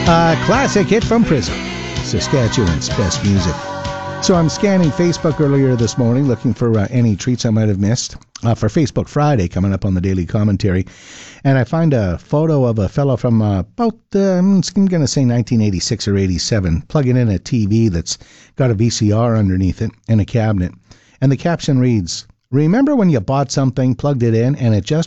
Classic hit from Prism, Saskatchewan's best music. So I'm scanning Facebook earlier this morning looking for any treats I might have missed for Facebook Friday coming up on the Daily Commentary. And I find a photo of a fellow from about, I'm going to say 1986 or 87, plugging in a TV that's got a VCR underneath it in a cabinet. And the caption reads, "Remember when you bought something, plugged it in, and it just